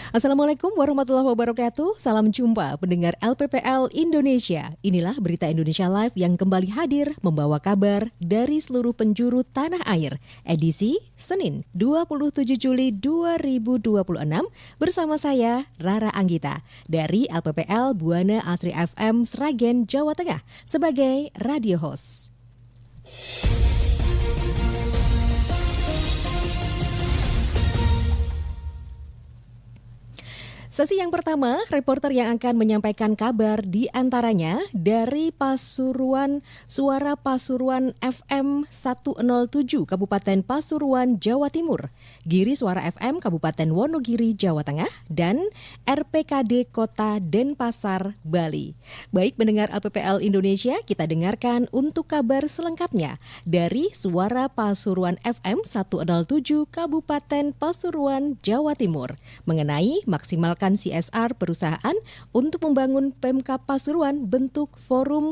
Assalamualaikum warahmatullahi wabarakatuh. Salam jumpa pendengar LPPL Indonesia. Inilah Berita Indonesia Live yang kembali hadir membawa kabar dari seluruh penjuru tanah air. Edisi Senin 27 Juli 2026 bersama saya Rara Anggita dari LPPL Buana Asri FM Sragen, Jawa Tengah sebagai radio host. Sesi yang pertama, reporter yang akan menyampaikan kabar di antaranya dari Pasuruan, Suara Pasuruan FM 107 Kabupaten Pasuruan, Jawa Timur, Giri Suara FM Kabupaten Wonogiri, Jawa Tengah, dan RPKD Kota Denpasar, Bali. Baik pendengar LPPL Indonesia, kita dengarkan untuk kabar selengkapnya dari Suara Pasuruan FM 107 Kabupaten Pasuruan, Jawa Timur mengenai maksimalkan CSR perusahaan untuk membangun Pemkab Pasuruan bentuk forum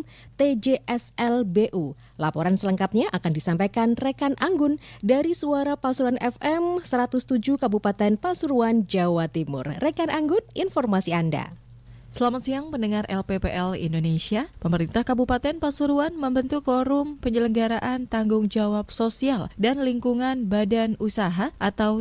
TJSL-BU. Laporan selengkapnya akan disampaikan rekan Anggun dari Suara Pasuruan FM 107 Kabupaten Pasuruan, Jawa Timur. Rekan Anggun, informasi Anda. Selamat siang pendengar LPPL Indonesia. Pemerintah Kabupaten Pasuruan membentuk forum penyelenggaraan tanggung jawab sosial dan lingkungan badan usaha atau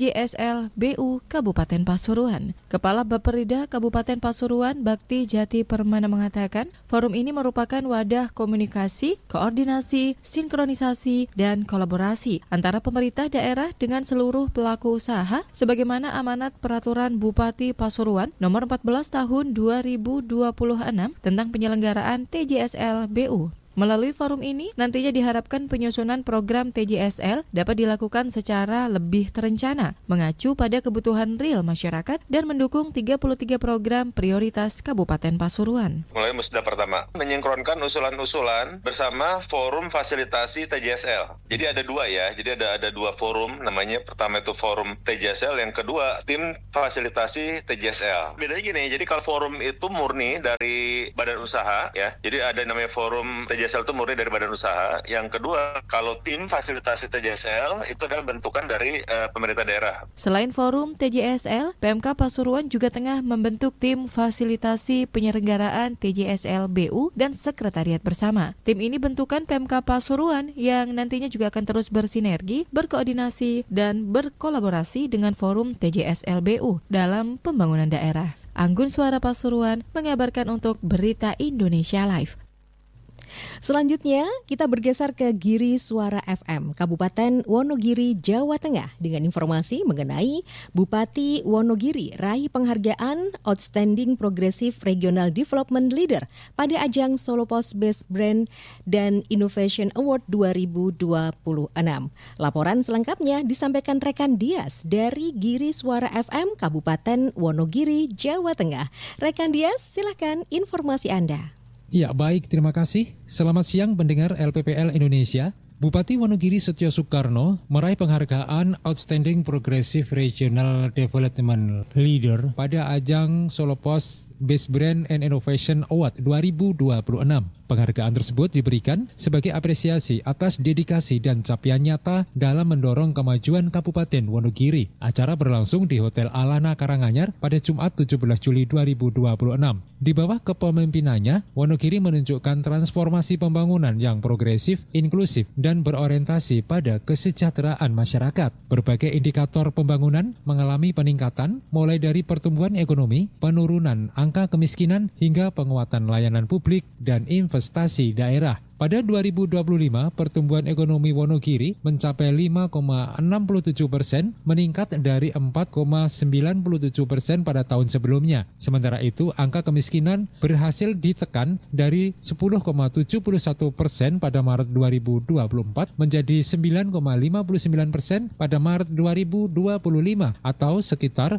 TJSL-BU Kabupaten Pasuruan. Kepala Bapperida Kabupaten Pasuruan Bakti Jati Permana mengatakan, forum ini merupakan wadah komunikasi, koordinasi, sinkronisasi, dan kolaborasi antara pemerintah daerah dengan seluruh pelaku usaha sebagaimana amanat Peraturan Bupati Pasuruan nomor 14 tahun 2026 tentang penyelenggaraan TJSL-BU. Melalui forum ini, nantinya diharapkan penyusunan program TJSL dapat dilakukan secara lebih terencana, mengacu pada kebutuhan real masyarakat dan mendukung 33 program prioritas Kabupaten Pasuruan. Mulai musda pertama, menyengkronkan usulan-usulan bersama forum fasilitasi TJSL. Jadi ada dua ya, jadi ada dua forum, namanya pertama itu forum TJSL, yang kedua tim fasilitasi TJSL. Bedanya gini, jadi kalau forum itu murni dari badan usaha ya, jadi ada namanya forum TJSL itu murni dari badan usaha. Yang kedua, kalau tim fasilitasi TJSL itu adalah bentukan dari pemerintah daerah. Selain forum TJSL, PMK Pasuruan juga tengah membentuk tim fasilitasi penyelenggaraan TJSL-BU dan sekretariat bersama. Tim ini bentukan PMK Pasuruan yang nantinya juga akan terus bersinergi, berkoordinasi, dan berkolaborasi dengan forum TJSL-BU dalam pembangunan daerah. Anggun Suara Pasuruan mengabarkan untuk Berita Indonesia Live. Selanjutnya, kita bergeser ke Giri Suara FM, Kabupaten Wonogiri, Jawa Tengah dengan informasi mengenai Bupati Wonogiri raih penghargaan Outstanding Progressive Regional Development Leader pada ajang Solo Post Best Brand dan Innovation Award 2026. Laporan selengkapnya disampaikan rekan Dias dari Giri Suara FM, Kabupaten Wonogiri, Jawa Tengah. Rekan Dias, silakan informasi Anda. Ya, baik, terima kasih. Selamat siang pendengar LPPL Indonesia. Bupati Wonogiri Setio Soekarno meraih penghargaan Outstanding Progressive Regional Development Leader pada ajang Solo Post Best Brand and Innovation Award 2026. Penghargaan tersebut diberikan sebagai apresiasi atas dedikasi dan capaian nyata dalam mendorong kemajuan Kabupaten Wonogiri. Acara berlangsung di Hotel Alana Karanganyar pada Jumat 17 Juli 2026. Di bawah kepemimpinannya, Wonogiri menunjukkan transformasi pembangunan yang progresif, inklusif, dan berorientasi pada kesejahteraan masyarakat. Berbagai indikator pembangunan mengalami peningkatan, mulai dari pertumbuhan ekonomi, penurunan angka kemiskinan, hingga penguatan layanan publik dan investasi daerah. Pada 2025, pertumbuhan ekonomi Wonogiri mencapai 5,67%, meningkat dari 4,97% pada tahun sebelumnya. Sementara itu, angka kemiskinan berhasil ditekan dari 10,71% pada Maret 2024 menjadi 9,59% pada Maret 2025 atau sekitar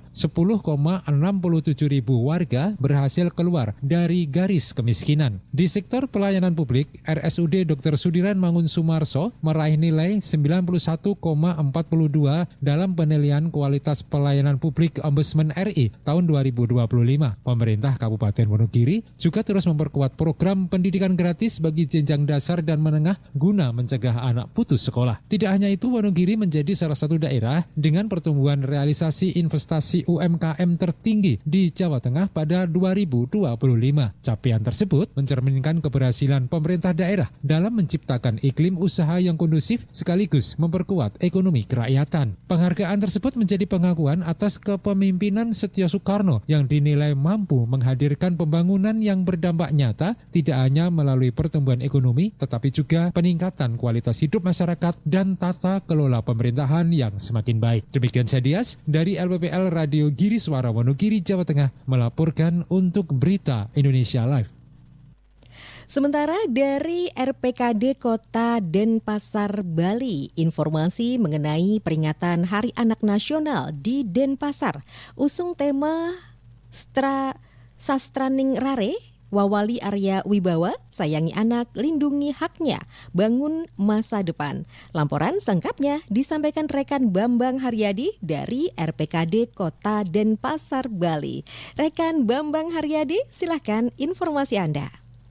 10,67 ribu warga berhasil keluar dari garis kemiskinan. Di sektor pelayanan publik, RS RSUD Dr. Sudiran Mangun Sumarso meraih nilai 91,42 dalam penilaian kualitas pelayanan publik Ombudsman RI tahun 2025. Pemerintah Kabupaten Wonogiri juga terus memperkuat program pendidikan gratis bagi jenjang dasar dan menengah guna mencegah anak putus sekolah. Tidak hanya itu, Wonogiri menjadi salah satu daerah dengan pertumbuhan realisasi investasi UMKM tertinggi di Jawa Tengah pada 2025. Capaian tersebut mencerminkan keberhasilan pemerintah daerah dalam menciptakan iklim usaha yang kondusif sekaligus memperkuat ekonomi kerakyatan. Penghargaan tersebut menjadi pengakuan atas kepemimpinan Setio Soekarno yang dinilai mampu menghadirkan pembangunan yang berdampak nyata tidak hanya melalui pertumbuhan ekonomi tetapi juga peningkatan kualitas hidup masyarakat dan tata kelola pemerintahan yang semakin baik. Demikian saya Dias dari LPPL Radio Giri Suara Wonogiri, Jawa Tengah melaporkan untuk Berita Indonesia Live. Sementara dari RPKD Kota Denpasar, Bali, informasi mengenai peringatan Hari Anak Nasional di Denpasar. Usung tema Sastraning Rare, Wawali Arya Wibawa, sayangi anak, lindungi haknya, bangun masa depan. Laporan selengkapnya disampaikan rekan Bambang Haryadi dari RPKD Kota Denpasar, Bali. Rekan Bambang Haryadi, silakan informasi Anda.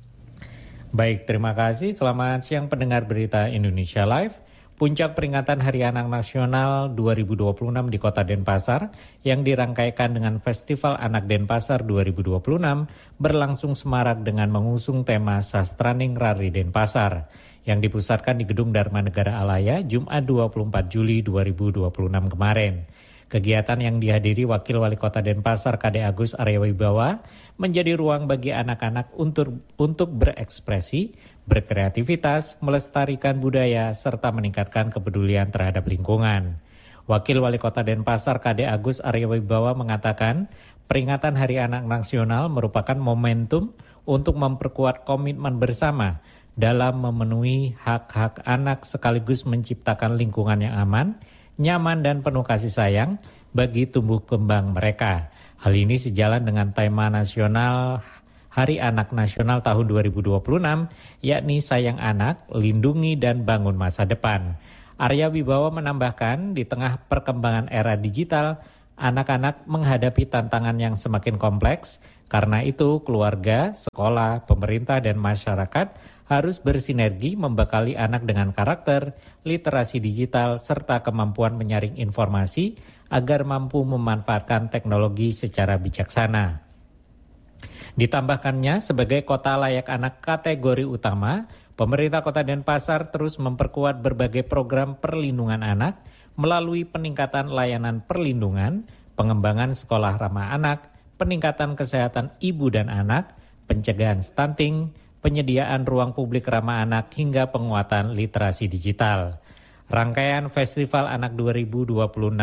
Baik, terima kasih. Selamat siang pendengar Berita Indonesia Live. Puncak peringatan Hari Anak Nasional 2026 di Kota Denpasar yang dirangkaikan dengan Festival Anak Denpasar 2026 berlangsung semarak dengan mengusung tema Sastraning Rare Denpasar yang dipusatkan di Gedung Dharma Negara Alaya Jumat 24 Juli 2026 kemarin. Kegiatan yang dihadiri Wakil Wali Kota Denpasar Kade Agus Arya Wibawa menjadi ruang bagi anak-anak untuk berekspresi, berkreativitas, melestarikan budaya, serta meningkatkan kepedulian terhadap lingkungan. Wakil Wali Kota Denpasar Kade Agus Arya Wibawa mengatakan, peringatan Hari Anak Nasional merupakan momentum untuk memperkuat komitmen bersama dalam memenuhi hak-hak anak sekaligus menciptakan lingkungan yang aman, nyaman dan penuh kasih sayang bagi tumbuh kembang mereka. Hal ini sejalan dengan tema nasional Hari Anak Nasional tahun 2026, yakni Sayang Anak, Lindungi dan Bangun Masa Depan. Arya Wibawa menambahkan, di tengah perkembangan era digital, anak-anak menghadapi tantangan yang semakin kompleks. Karena itu, keluarga, sekolah, pemerintah dan masyarakat harus bersinergi membekali anak dengan karakter, literasi digital, serta kemampuan menyaring informasi agar mampu memanfaatkan teknologi secara bijaksana. Ditambahkannya, sebagai kota layak anak kategori utama, pemerintah Kota Denpasar terus memperkuat berbagai program perlindungan anak melalui peningkatan layanan perlindungan, pengembangan sekolah ramah anak, peningkatan kesehatan ibu dan anak, pencegahan stunting, penyediaan ruang publik ramah anak hingga penguatan literasi digital. Rangkaian Festival Anak 2026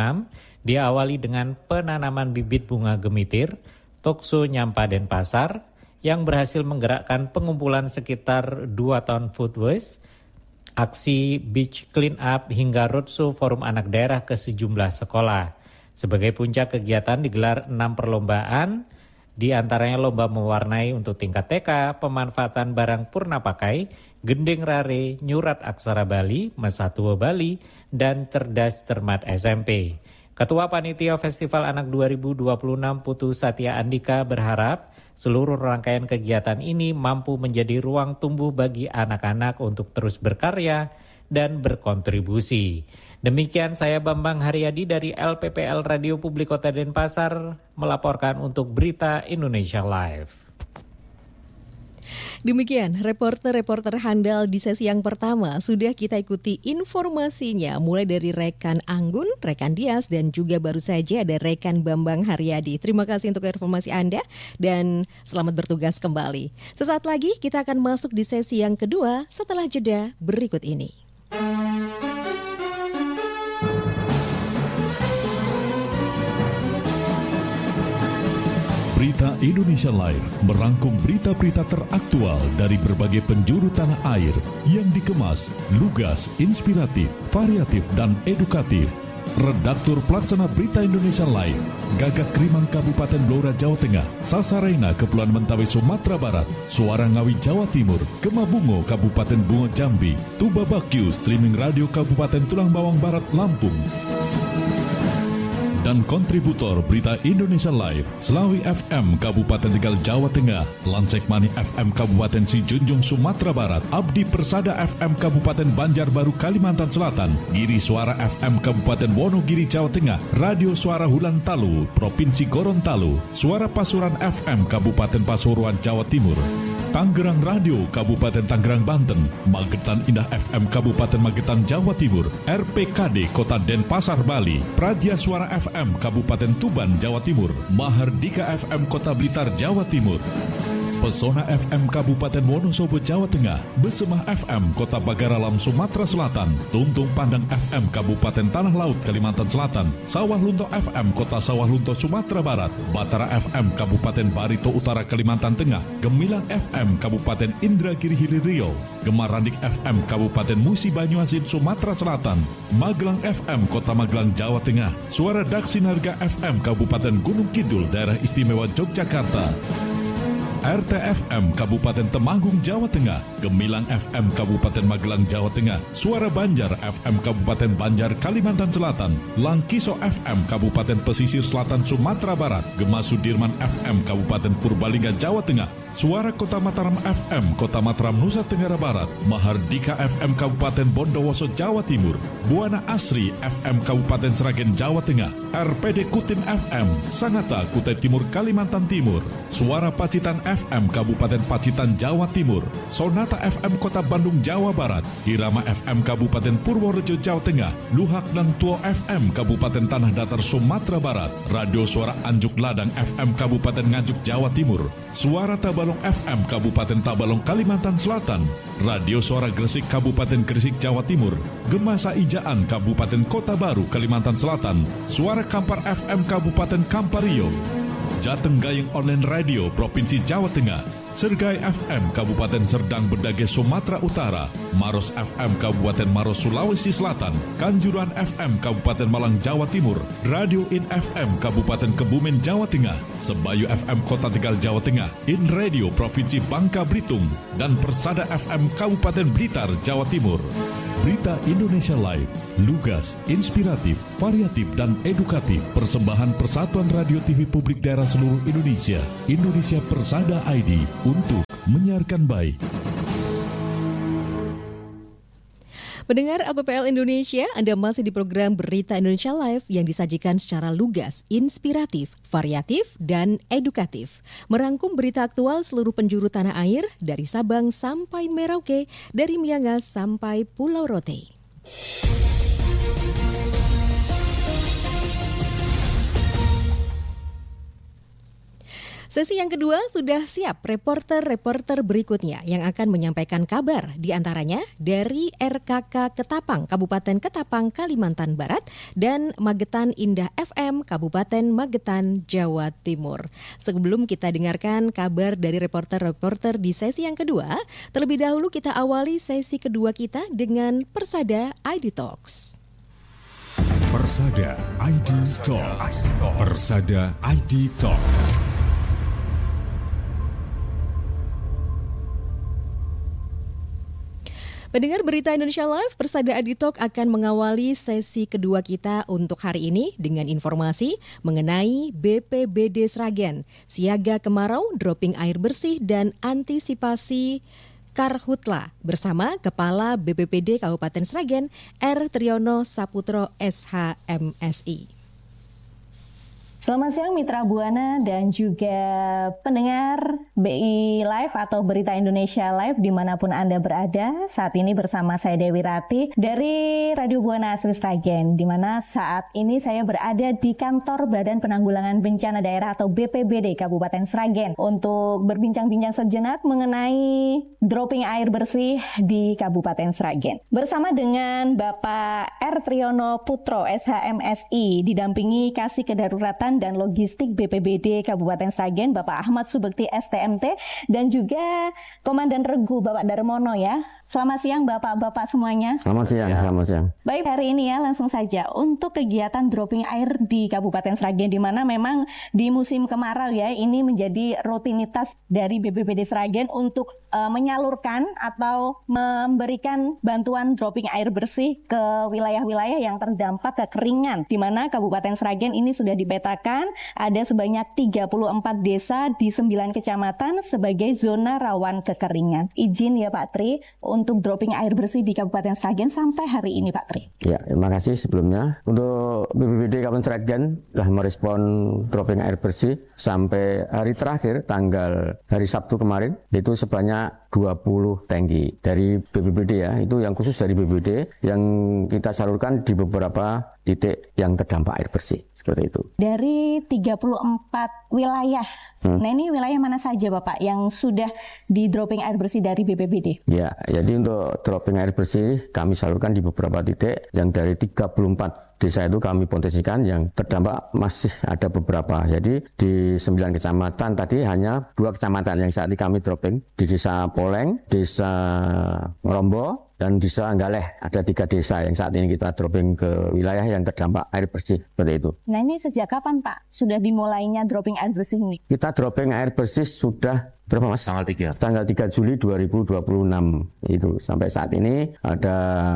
diawali dengan penanaman bibit bunga gemitir, Tokso Nyampa Denpasar, yang berhasil menggerakkan pengumpulan sekitar 2 ton food waste, aksi beach clean up hingga roadshow forum anak daerah ke sejumlah sekolah. Sebagai puncak kegiatan digelar 6 perlombaan, di antaranya lomba mewarnai untuk tingkat TK, pemanfaatan barang purna pakai, gending rare, nyurat aksara Bali, Mesatua Bali, dan cerdas cermat SMP. Ketua Panitia Festival Anak 2026 Putu Satya Andika berharap seluruh rangkaian kegiatan ini mampu menjadi ruang tumbuh bagi anak-anak untuk terus berkarya dan berkontribusi. Demikian saya Bambang Haryadi dari LPPL Radio Publik Kota Denpasar melaporkan untuk Berita Indonesia Live. Demikian reporter-reporter handal di sesi yang pertama. Sudah kita ikuti informasinya mulai dari rekan Anggun, rekan Dias dan juga baru saja ada rekan Bambang Haryadi. Terima kasih untuk informasi Anda dan selamat bertugas kembali. Sesaat lagi kita akan masuk di sesi yang kedua setelah jeda berikut ini. Berita Indonesia Live merangkum berita-berita teraktual dari berbagai penjuru tanah air yang dikemas lugas, inspiratif, variatif, dan edukatif. Redaktur Pelaksana Berita Indonesia Live, Gagak Krimang Kabupaten Blora Jawa Tengah, Sasarena Kepulauan Mentawai Sumatera Barat, Suara Ngawi Jawa Timur, Kemabungo Kabupaten Bungo Jambi, Tuba Bakyu Streaming Radio Kabupaten Tulang Bawang Barat Lampung. Dan kontributor Berita Indonesia Live, Selawi FM Kabupaten Tegal Jawa Tengah, Lansekmani FM Kabupaten Sijunjung Sumatera Barat, Abdi Persada FM Kabupaten Banjarbaru Kalimantan Selatan, Giri Suara FM Kabupaten Wonogiri Jawa Tengah, Radio Suara Hulan Talu Provinsi Gorontalo, Suara Pasuruan FM Kabupaten Pasuruan Jawa Timur, Tangerang Radio Kabupaten Tangerang Banten, Magetan Indah FM Kabupaten Magetan Jawa Timur, RPKD Kota Denpasar Bali, Praja Suara FM Kabupaten Tuban Jawa Timur, Mahardika FM Kota Blitar Jawa Timur, Pesona FM Kabupaten Wonosobo Jawa Tengah, Besemah FM Kota Bagaralam Sumatera Selatan, Tuntung Pandang FM Kabupaten Tanah Laut Kalimantan Selatan, Sawah Lunto FM Kota Sawah Lunto Sumatera Barat, Batara FM Kabupaten Barito Utara Kalimantan Tengah, Gemilang FM Kabupaten Indragiri Hilir Riau, Gemarandik FM Kabupaten Musi Banyuasin Sumatera Selatan, Magelang FM Kota Magelang Jawa Tengah, Suara Daksinarga FM Kabupaten Gunung Kidul Daerah Istimewa Yogyakarta, RTFM Kabupaten Temanggung Jawa Tengah, Gemilang FM Kabupaten Magelang Jawa Tengah, Suara Banjar FM Kabupaten Banjar Kalimantan Selatan, Langkiso FM Kabupaten Pesisir Selatan Sumatera Barat, Gema Sudirman FM Kabupaten Purbalingga Jawa Tengah, Suara Kota Mataram FM Kota Mataram Nusa Tenggara Barat, Mahardika FM Kabupaten Bondowoso Jawa Timur, Buana Asri FM Kabupaten Sragen Jawa Tengah, RPD Kutin FM Sangatta Kutai Timur Kalimantan Timur, Suara Pacitan FM Kabupaten Pacitan Jawa Timur, Sonata FM Kota Bandung Jawa Barat, Irama FM Kabupaten Purworejo Jawa Tengah, Luhak dan Tuo FM Kabupaten Tanah Datar Sumatera Barat, Radio Suara Anjuk Ladang FM Kabupaten Nganjuk Jawa Timur, Suara Tabalong FM Kabupaten Tabalong Kalimantan Selatan, Radio Suara Gresik Kabupaten Gresik Jawa Timur, Gemasa Ijaan Kabupaten Kota Baru Kalimantan Selatan, Suara Kampar FM Kabupaten Kampario, Jateng Gayeng Online Radio Provinsi Jawa Tengah, Sergai FM Kabupaten Serdang Bedage Sumatera Utara, Maros FM Kabupaten Maros Sulawesi Selatan, Kanjuruhan FM Kabupaten Malang Jawa Timur, Radio In FM Kabupaten Kebumen Jawa Tengah, Sebayu FM Kota Tegal Jawa Tengah, In Radio Provinsi Bangka Belitung, dan Persada FM Kabupaten Blitar Jawa Timur. Berita Indonesia Live, lugas, inspiratif, variatif, dan edukatif. Persembahan Persatuan Radio TV Publik Daerah Seluruh Indonesia, Indonesia Persada ID, untuk menyiarkan baik. Pendengar LPPL Indonesia, Anda masih di program Berita Indonesia Live yang disajikan secara lugas, inspiratif, variatif, dan edukatif. Merangkum berita aktual seluruh penjuru tanah air, dari Sabang sampai Merauke, dari Miangas sampai Pulau Rote. Sesi yang kedua sudah siap reporter-reporter berikutnya yang akan menyampaikan kabar, diantaranya dari RKK Ketapang, Kabupaten Ketapang, Kalimantan Barat, dan Magetan Indah FM, Kabupaten Magetan, Jawa Timur. Sebelum kita dengarkan kabar dari reporter-reporter di sesi yang kedua, terlebih dahulu kita awali sesi kedua kita dengan Persada ID Talks. Persada ID Talks. Persada ID Talks. Pendengar Berita Indonesia Live, Persada ID Talk akan mengawali sesi kedua kita untuk hari ini dengan informasi mengenai BPBD Sragen, siaga kemarau, dropping air bersih, dan antisipasi Karhutla bersama Kepala BPBD Kabupaten Sragen, R. Triyono Saputro, SHMSI. Selamat siang Mitra Buana dan juga pendengar BI Live atau Berita Indonesia Live dimanapun Anda berada. Saat ini bersama saya Dewi Rati dari Radio Buana Asri Sragen, di mana saat ini saya berada di kantor Badan Penanggulangan Bencana Daerah atau BPBD Kabupaten Sragen untuk berbincang-bincang sejenak mengenai dropping air bersih di Kabupaten Sragen. Bersama dengan Bapak R. Triyono Putro, SHMSI, didampingi Kasih Kedaruratan Penanggulangan dan Logistik BPBD Kabupaten Sragen, Bapak Ahmad Subekti STMT, dan juga Komandan Regu Bapak Darmono ya. Selamat siang Bapak-bapak semuanya. Selamat siang. Baik, hari ini ya langsung saja untuk kegiatan dropping air di Kabupaten Sragen, di mana memang di musim kemarau ya, ini menjadi rutinitas dari BPBD Sragen untuk menyalurkan atau memberikan bantuan dropping air bersih ke wilayah-wilayah yang terdampak kekeringan, di mana Kabupaten Sragen ini sudah dipetakan ada sebanyak 34 desa di 9 kecamatan sebagai zona rawan kekeringan. Izin ya Pak Tri untuk dropping air bersih di Kabupaten Sragen sampai hari ini Pak Tri. Ya, terima kasih sebelumnya. Untuk BPBD Kabupaten Sragen telah merespon dropping air bersih sampai hari terakhir tanggal hari Sabtu kemarin, itu sebanyak 20 tangki dari BPBD ya, itu yang khusus dari BPBD yang kita salurkan di beberapa titik yang terdampak air bersih, seperti itu. Dari 34 wilayah, nah ini wilayah mana saja Bapak yang sudah di dropping air bersih dari BPBD? Ya, jadi untuk dropping air bersih kami salurkan di beberapa titik yang dari 34 desa itu kami potensikan yang terdampak masih ada beberapa. Jadi di 9 kecamatan tadi hanya 2 kecamatan yang saat ini kami dropping, di Desa Poleng, Desa Ngerombo, dan Desa Anggaleh. Ada 3 desa yang saat ini kita dropping ke wilayah yang terdampak air bersih, seperti itu. Nah ini sejak kapan Pak sudah dimulainya dropping air bersih ini? Kita dropping air bersih sudah berapa Mas? Tanggal 3 Juli 2026 itu. Sampai saat ini ada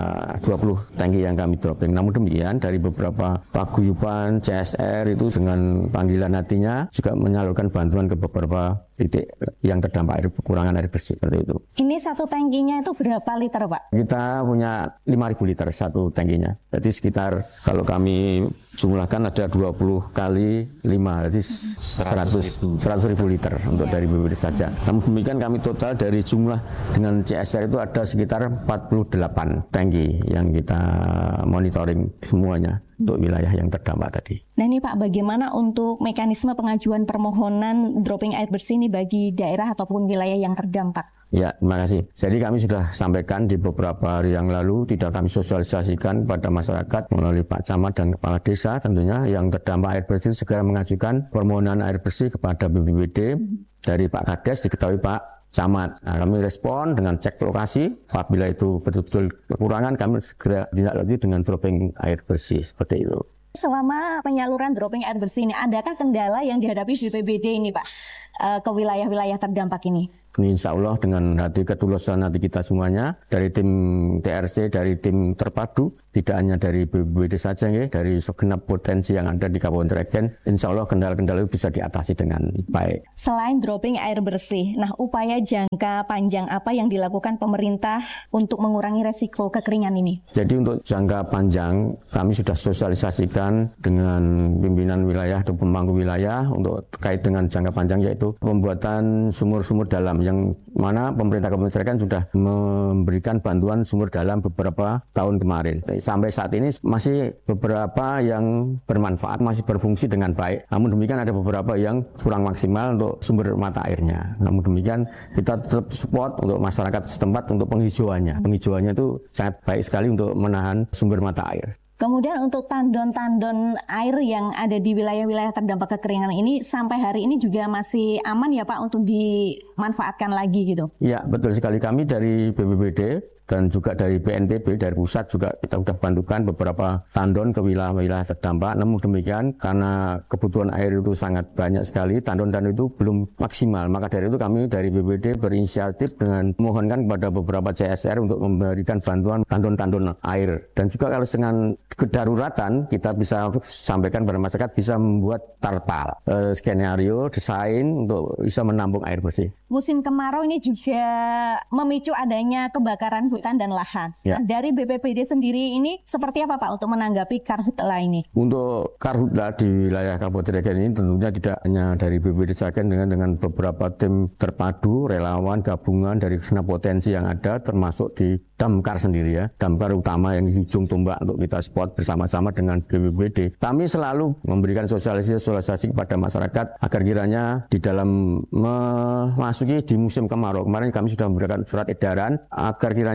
20 tangki yang kami dropping. Namun demikian dari beberapa paguyuban CSR itu dengan panggilan hatinya juga menyalurkan bantuan ke beberapa titik yang terdampak kekurangan air bersih, seperti itu. Ini satu tangkinya itu berapa liter Pak? Kita punya 5.000 liter satu tangkinya. Jadi sekitar kalau kami jumlahkan ada 20 kali 5, jadi 100.000 liter untuk dari BPBD saja. Namun demikian kami total dari jumlah dengan CSR itu ada sekitar 48 tangki yang kita monitoring semuanya untuk wilayah yang terdampak tadi. Nah ini Pak, bagaimana untuk mekanisme pengajuan permohonan dropping air bersih ini bagi daerah ataupun wilayah yang terdampak? Ya, terima kasih. Jadi kami sudah sampaikan di beberapa hari yang lalu, tidak kami sosialisasikan pada masyarakat melalui Pak Camat dan Kepala Desa tentunya yang terdampak air bersih segera mengajukan permohonan air bersih kepada BPBD dari Pak Kades, diketahui Pak Camat. Nah, kami respon dengan cek lokasi, apabila itu betul-betul kekurangan kami segera ditindaklanjuti dengan dropping air bersih, seperti itu. Selama penyaluran dropping air bersih ini, adakah kendala yang dihadapi BPBD ini Pak ke wilayah-wilayah terdampak ini? Insya Allah dengan hati ketulusan hati kita semuanya, dari tim TRC, dari tim terpadu, tidak hanya dari BPBD saja, ya, dari segenap potensi yang ada di Kabupaten Sragen, insya Allah kendala-kendala itu bisa diatasi dengan baik. Selain dropping air bersih, nah upaya jangka panjang apa yang dilakukan pemerintah untuk mengurangi resiko kekeringan ini? Jadi untuk jangka panjang kami sudah sosialisasikan dengan pimpinan wilayah atau pemangku wilayah untuk terkait dengan jangka panjang, yaitu pembuatan sumur-sumur dalam yang mana pemerintah Kabupaten Sragen sudah memberikan bantuan sumur dalam beberapa tahun kemarin. Sampai saat ini masih beberapa yang bermanfaat, masih berfungsi dengan baik. Namun demikian ada beberapa yang kurang maksimal untuk sumber mata airnya. Namun demikian kita tetap support untuk masyarakat setempat untuk penghijauannya. Penghijauannya itu sangat baik sekali untuk menahan sumber mata air. Kemudian untuk tandon-tandon air yang ada di wilayah-wilayah terdampak kekeringan ini sampai hari ini juga masih aman ya Pak untuk dimanfaatkan lagi gitu? Ya betul sekali, kami dari BPBD dan juga dari BNPB, dari pusat juga kita sudah bantukan beberapa tandon ke wilayah-wilayah terdampak. Namun demikian karena kebutuhan air itu sangat banyak sekali, tandon-tandon itu belum maksimal. Maka dari itu kami dari BPBD berinisiatif dengan memohonkan kepada beberapa CSR untuk memberikan bantuan tandon-tandon air. Dan juga kalau dengan kedaruratan kita bisa sampaikan kepada masyarakat bisa membuat tarpal, skenario, desain untuk bisa menampung air bersih. Musim kemarau ini juga memicu adanya kebakaran hutan dan lahan. Ya. Dari BPBD sendiri ini seperti apa Pak untuk menanggapi karhutla ini? Untuk karhutla di wilayah Kabupaten Sragen ini tentunya tidak hanya dari BPBD Sragen dengan beberapa tim terpadu, relawan, gabungan dari segenap potensi yang ada, termasuk di Damkar sendiri ya, Damkar utama yang di ujung tombak untuk kita support bersama-sama dengan BPBD. Kami selalu memberikan sosialisasi kepada masyarakat agar kiranya di dalam memasuki di musim kemarau. Kemarin kami sudah memberikan surat edaran agar kiranya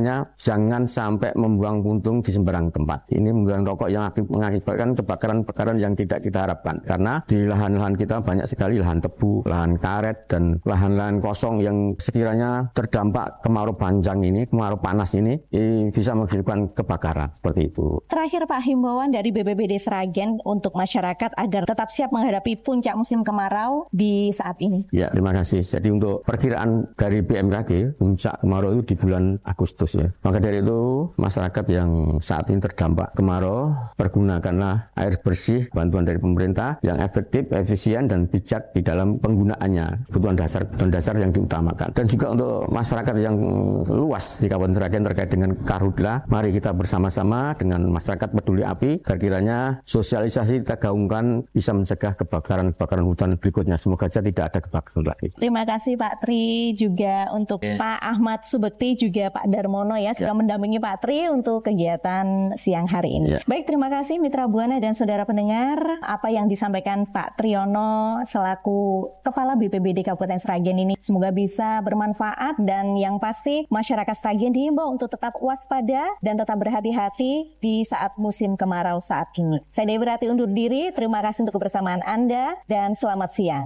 Makanya jangan sampai membuang puntung di sembarang tempat. Ini membuang rokok yang mengakibatkan kebakaran-kebakaran yang tidak kita harapkan. Karena di lahan-lahan kita banyak sekali lahan tebu, lahan karet, dan lahan-lahan kosong yang sekiranya terdampak kemarau panjang ini, kemarau panas ini, bisa mengakibatkan kebakaran seperti itu. Terakhir Pak, himbauan dari BPBD Sragen untuk masyarakat agar tetap siap menghadapi puncak musim kemarau di saat ini. Ya, terima kasih. Jadi untuk perkiraan dari BMKG, puncak kemarau itu di bulan Agustus ya. Maka dari itu masyarakat yang saat ini terdampak kemarau, pergunakanlah air bersih, bantuan dari pemerintah yang efektif, efisien, dan bijak di dalam penggunaannya. Kebutuhan dasar yang diutamakan. Dan juga untuk masyarakat yang luas di Kabupaten Sragen terkait dengan Karhutla, mari kita bersama-sama dengan masyarakat peduli api, agar kiranya sosialisasi kita gaungkan bisa mencegah kebakaran hutan berikutnya. Semoga saja tidak ada kebakaran lagi. Terima kasih Pak Tri, juga untuk Pak Ahmad Subekti, juga Pak Darmono ya, sudah mendampingi Pak Tri untuk kegiatan siang hari ini. Baik, terima kasih Mitra Buana dan saudara pendengar, apa yang disampaikan Pak Triyono selaku Kepala BPBD Kabupaten Sragen ini semoga bisa bermanfaat, dan yang pasti masyarakat Sragen diimbau untuk tetap waspada dan tetap berhati-hati di saat musim kemarau saat ini. Saya Dewi Rati undur diri, terima kasih untuk kebersamaan Anda dan selamat siang.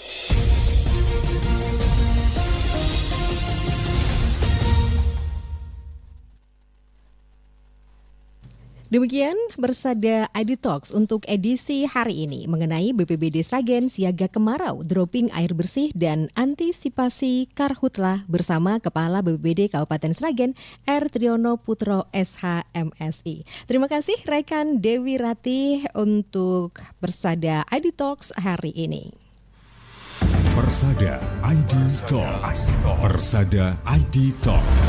Demikian Bersada ID Talks untuk edisi hari ini mengenai BPBD Sragen siaga kemarau, dropping air bersih dan antisipasi karhutlah bersama Kepala BPBD Kabupaten Sragen R. Triyono Putro SH MSI. Terima kasih rekan Dewi Ratih untuk Bersada ID Talks hari ini. Persada ID Talks. Persada ID Talks.